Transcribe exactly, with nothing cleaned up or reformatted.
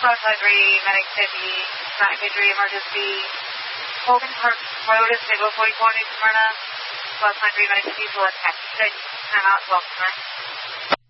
twelve three, medic fifty, back injury emergency. Hogan Park Road is Signal forty-four, New Smyrna. twelve three, medic fifty, full attack. Good. Time out, twelve nine.